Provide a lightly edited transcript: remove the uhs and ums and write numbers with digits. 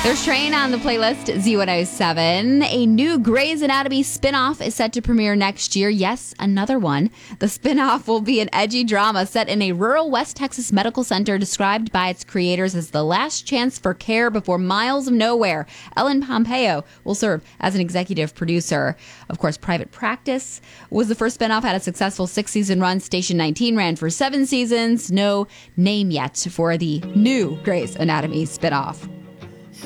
There's Train on the playlist, Z107. A new Grey's Anatomy spinoff is set to premiere next year. Yes, another one. The spinoff will be an edgy drama set in a rural West Texas medical center described by its creators as the last chance for care before miles of nowhere. Ellen Pompeo will serve as an executive producer. Of course, Private Practice was the first spinoff, had a successful 6-season run. Station 19 ran for 7 seasons. No name yet for the new Grey's Anatomy spinoff.